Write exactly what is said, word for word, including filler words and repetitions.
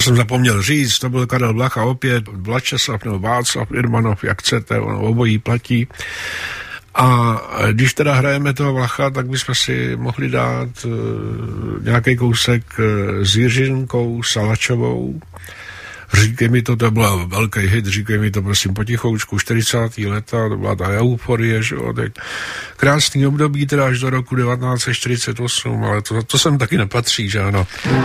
jsem zapomněl říct, to byl Karel Blacha opět, Vlačeslav nebo Václav Irmanov, jak chcete, ono obojí platí. A když teda hrajeme toho Vlacha, tak bychom si mohli dát uh, nějaký kousek uh, s Jiřinkou Salačovou. Říkej mi to, to byla velký hit, říkej mi to prosím potichoučku, čtyřicátá léta, to byla ta euforie, že jo, teď krásný období teda až do roku devatenáct set čtyřicet osm, ale to, to sem taky nepatří, že ano.